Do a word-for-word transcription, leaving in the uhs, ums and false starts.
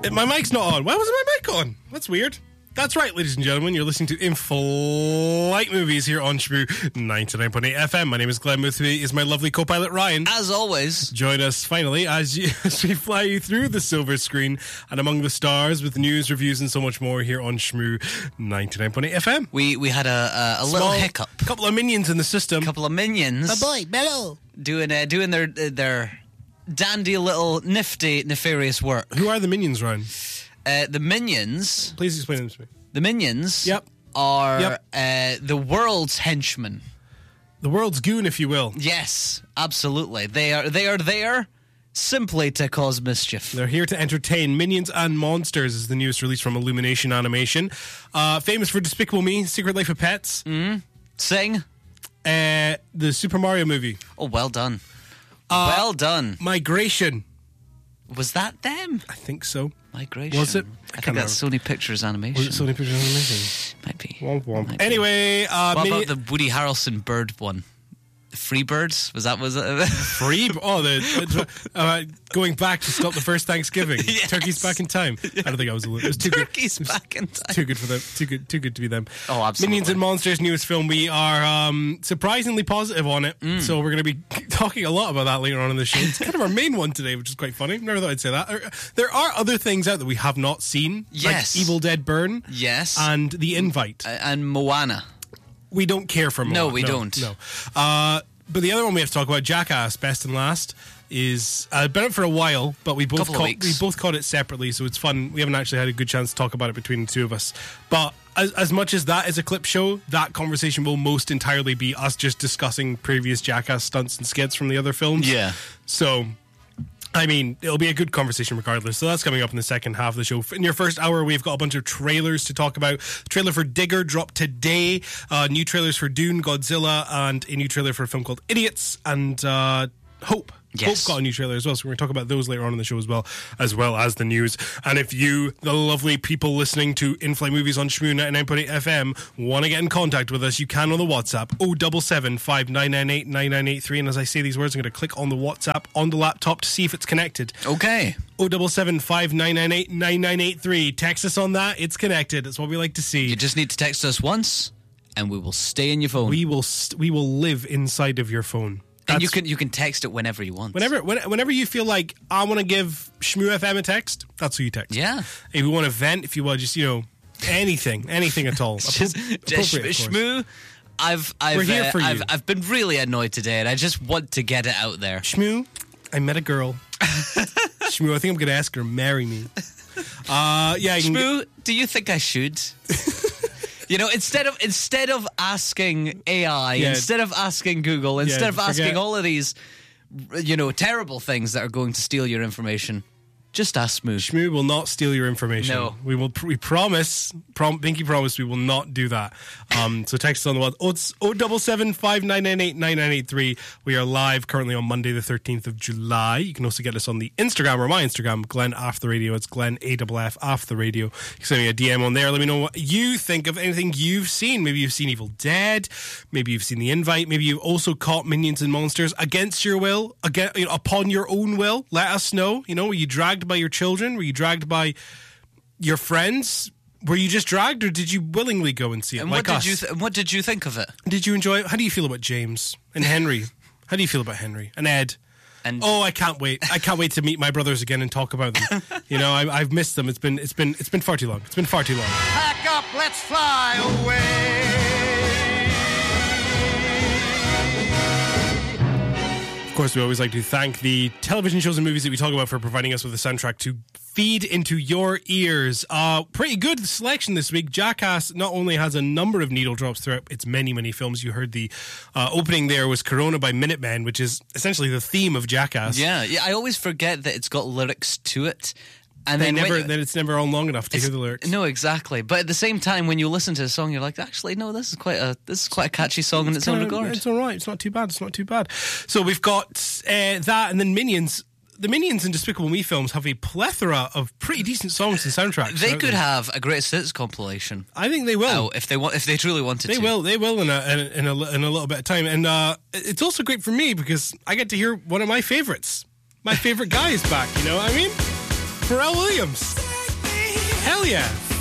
My mic's not on. Why wasn't my mic on? That's weird. That's right, ladies and gentlemen. You're listening to In Flight Movies here on Shmoo ninety-nine point eight F M. My name is Glenn. With me is my lovely co-pilot Ryan. As always. Join us finally as, you, as we fly you through the silver screen and among the stars with news, reviews, and so much more here on Shmoo ninety-nine point eight F M. We we had a, a, a little hiccup. A couple of minions in the system. A couple of minions. My boy, Bello. Doing uh, doing their their dandy little nifty nefarious work. Who are the minions, Ryan? Uh, the minions. Please explain them to me. The minions. Yep. Are yep. Uh, the world's henchmen. The world's goon, if you will. Yes, absolutely. They are they are there simply to cause mischief. They're here to entertain. Minions and Monsters is the newest release from Illumination Animation. Uh, famous for Despicable Me, Secret Life of Pets. Mm. Sing. Uh, the Super Mario movie. Oh, well done. Uh, well done. Migration. Was that them? I think so. Migration. Was it? I, I think that's remember. Sony Pictures Animation. Was it Sony Pictures Animation? Might be. Womp womp. Might be. Anyway, uh, what mini- about the Woody Harrelson bird one? Freebirds? Was that was it? Free? Oh, the uh, going back to stop the first Thanksgiving. Yes. Turkey's back in time. Yes. I don't think I was. A little, it was too Turkey's good. back in time. Too good for them. Too good. Too good to be them. Oh, absolutely. Minions and Monsters newest film. We are um, surprisingly positive on it. Mm. So we're going to be talking a lot about that later on in the show. It's kind of our main one today, which is quite funny. Never thought I'd say that. There are other things out that we have not seen. Yes. Like Evil Dead Burn. Yes. And The Invite. Uh, and Moana. We don't care for Moana. No, we no, don't. No. Uh, But the other one we have to talk about, Jackass, Best and Last, is uh, been out for a while, but we both caught, we both caught it separately, so it's fun. We haven't actually had a good chance to talk about it between the two of us. But as, as much as that is a clip show, that conversation will most entirely be us just discussing previous Jackass stunts and skits from the other films. Yeah. So, I mean, it'll be a good conversation regardless. So that's coming up in the second half of the show. In your first hour, we've got a bunch of trailers to talk about. The trailer for Digger dropped today. Uh, new trailers for Dune, Godzilla, and a new trailer for a film called Idiots, and uh, Hope. Yes. Hope got a new trailer as well, so we're going to talk about those later on in the show as well, as well as the news. And if you, the lovely people listening to In-Flight Movies on Shmoo ninety-nine point eight F M, want to get in contact with us, you can on the WhatsApp, oh seven seven, five nine nine eight, nine nine eight three. And as I say these words, I'm going to click on the WhatsApp on the laptop to see if it's connected. Okay. oh seven seven, five nine nine eight, nine nine eight three. Text us on that. It's connected. That's what we like to see. You just need to text us once, and we will stay in your phone. We will st- we will live inside of your phone. And you can you can text it whenever you want. Whenever when, whenever you feel like, I want to give Shmoo F M a text, that's who you text. Yeah. If you want to vent, if you want just, you know, anything, anything at all. just, Appro- just Shmoo, I've, I've, We're here uh, for you. I've, I've been really annoyed today, and I just want to get it out there. Shmoo, I met a girl. Shmoo, I think I'm going to ask her to marry me. Uh, yeah, Shmoo, get- do you think I should? You know, instead of instead of asking A I, yeah. instead of asking Google, instead yeah, of asking forget. all of these, you know, terrible things that are going to steal your information, just ask Shmoo. Shmoo will not steal your information. No. We will. We promise, prom, Pinky promise, we will not do that. Um, so text us on the WhatsApp. Oh, it's oh seven seven, five nine nine eight, nine nine eight three. We are live currently on Monday the thirteenth of July. You can also get us on the Instagram or my Instagram, Glenn After the Radio. It's Glenn A F F After the Radio. You can send me a D M on there. Let me know what you think of anything you've seen. Maybe you've seen Evil Dead. Maybe you've seen The Invite. Maybe you've also caught Minions and Monsters against your will, again, you know, upon your own will. Let us know. You know, were you dragged by your children? Were you dragged by your friends? Were you just dragged, or did you willingly go and see it? And like what us? did you th- what did you think of it? Did you enjoy it? How do you feel about James and Henry? How do you feel about Henry and Ed? And oh, I can't wait! I can't wait to meet my brothers again and talk about them. You know, I, I've missed them. It's been it's been it's been far too long. It's been far too long. Pack up, let's fly away. Of course, we always like to thank the television shows and movies that we talk about for providing us with a soundtrack to feed into your ears. Uh, pretty good selection this week. Jackass not only has a number of needle drops throughout its many, many films. You heard the uh, opening there was Corona by Minutemen, which is essentially the theme of Jackass. Yeah, yeah. I always forget that it's got lyrics to it. And they then never, when, that it's never on long enough to hear the lyrics. No, exactly. But at the same time, when you listen to the song, you're like, actually, no, this is quite a this is quite a catchy song in its, its own regard. It's all right. It's not too bad. It's not too bad. So we've got uh, that, and then Minions. The Minions and Despicable Me films have a plethora of pretty decent songs and soundtracks. They could them. have a greatest hits compilation. I think they will. Oh, if they want, if they truly wanted they to. They will. They will in a, in a in a in a little bit of time. And uh, it's also great for me because I get to hear one of my favorites. My favorite guy is back. You know what I mean? Pharrell Williams. Hell yeah.